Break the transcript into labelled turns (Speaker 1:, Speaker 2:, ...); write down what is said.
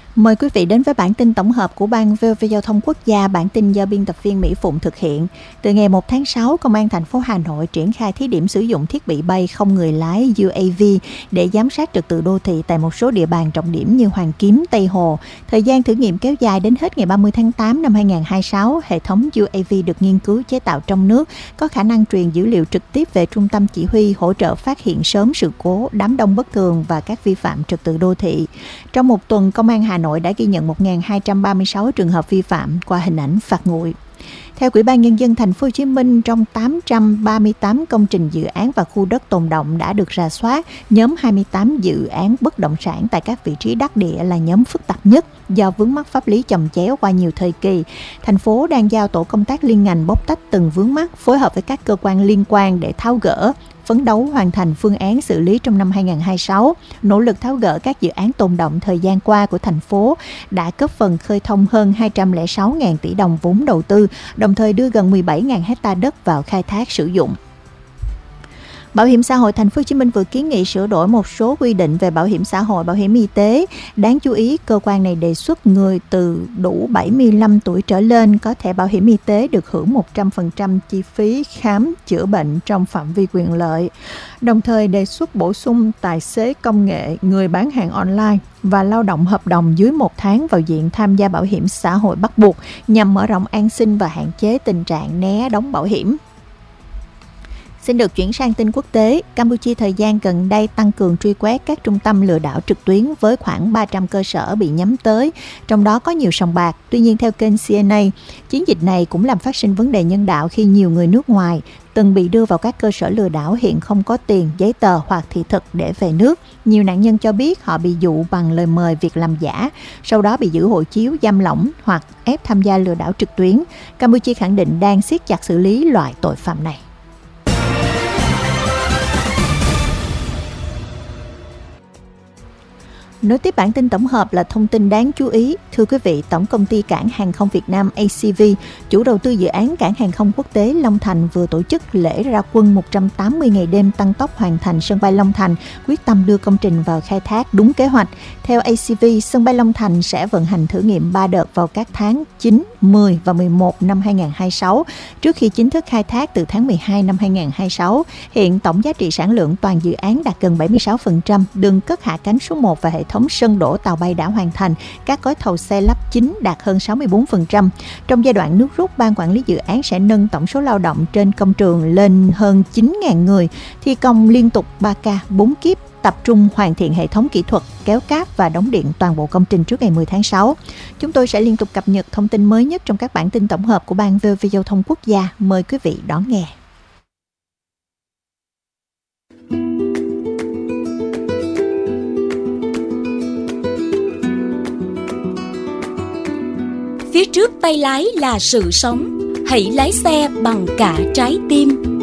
Speaker 1: Mời quý vị đến với bản tin tổng hợp của Ban VOV Giao thông Quốc gia. Bản tin do biên tập viên Mỹ Phụng thực hiện. Từ ngày 1 tháng 6, Công an thành phố Hà Nội triển khai thí điểm sử dụng thiết bị bay không người lái UAV để giám sát trật tự đô thị tại một số địa bàn trọng điểm như Hoàn Kiếm, Tây Hồ. Thời gian thử nghiệm kéo dài đến hết ngày 30 tháng 8 năm 2026. Hệ thống UAV được nghiên cứu chế tạo trong nước, có khả năng truyền dữ liệu trực tiếp về trung tâm chỉ huy, hỗ trợ phát hiện sớm sự cố, đám đông bất thường và các vi phạm trật tự đô thị. Trong một tuần, Công an Hà Nội đã ghi nhận 1.236 trường hợp vi phạm qua hình ảnh phạt nguội. Theo Ủy ban Nhân dân Thành phố Hồ Chí Minh, trong 838 công trình dự án và khu đất tồn đọng đã được rà soát, nhóm 28 dự án bất động sản tại các vị trí đắc địa là nhóm phức tạp nhất do vướng mắc pháp lý chồng chéo qua nhiều thời kỳ. Thành phố đang giao tổ công tác liên ngành bóc tách từng vướng mắc, phối hợp với các cơ quan liên quan để tháo gỡ, phấn đấu hoàn thành phương án xử lý trong năm 2026, nỗ lực tháo gỡ các dự án tồn đọng thời gian qua của thành phố đã góp phần khơi thông hơn 206.000 tỷ đồng vốn đầu tư, đồng thời đưa gần 17.000 hecta đất vào khai thác sử dụng. Bảo hiểm xã hội Thành phố Hồ Chí Minh vừa kiến nghị sửa đổi một số quy định về bảo hiểm xã hội, bảo hiểm y tế. Đáng chú ý, cơ quan này đề xuất người từ đủ 75 tuổi trở lên có thẻ bảo hiểm y tế được hưởng 100% chi phí khám chữa bệnh trong phạm vi quyền lợi. Đồng thời đề xuất bổ sung tài xế công nghệ, người bán hàng online và lao động hợp đồng dưới 1 tháng vào diện tham gia bảo hiểm xã hội bắt buộc nhằm mở rộng an sinh và hạn chế tình trạng né đóng bảo hiểm. Xin được chuyển sang tin quốc tế. Campuchia thời gian gần đây tăng cường truy quét các trung tâm lừa đảo trực tuyến với khoảng 300 cơ sở bị nhắm tới, trong đó có nhiều sòng bạc. Tuy nhiên, theo kênh CNA, chiến dịch này cũng làm phát sinh vấn đề nhân đạo khi nhiều người nước ngoài từng bị đưa vào các cơ sở lừa đảo hiện không có tiền, giấy tờ hoặc thị thực để về nước. Nhiều nạn nhân cho biết họ bị dụ bằng lời mời việc làm giả, sau đó bị giữ hộ chiếu, giam lỏng hoặc ép tham gia lừa đảo trực tuyến. Campuchia khẳng định đang siết chặt xử lý loại tội phạm này. Nối tiếp bản tin tổng hợp là thông tin đáng chú ý. Thưa quý vị, Tổng công ty Cảng hàng không Việt Nam ACV, chủ đầu tư dự án Cảng hàng không quốc tế Long Thành vừa tổ chức lễ ra quân 180 ngày đêm tăng tốc hoàn thành sân bay Long Thành, quyết tâm đưa công trình vào khai thác đúng kế hoạch. Theo ACV, sân bay Long Thành sẽ vận hành thử nghiệm 3 đợt vào các tháng 9, 10 và 11 năm 2026, trước khi chính thức khai thác từ tháng 12 năm 2026. Hiện tổng giá trị sản lượng toàn dự án đạt gần 76%, đường cất hạ cánh số 1 và hệ thống sân đổ tàu bay đã hoàn thành, các gói thầu xe lắp chính đạt hơn 64%. Trong giai đoạn nước rút, ban quản lý dự án sẽ nâng tổng số lao động trên công trường lên hơn 9.000 người, thi công liên tục 3K 4 kíp, tập trung hoàn thiện hệ thống kỹ thuật, kéo cáp và đóng điện toàn bộ công trình trước ngày 10 tháng 6. Chúng tôi sẽ liên tục cập nhật thông tin mới nhất trong các bản tin tổng hợp của Ban VOV Giao thông Quốc gia. Mời quý vị đón nghe.
Speaker 2: Phía trước tay lái là sự sống, hãy lái xe bằng cả trái tim.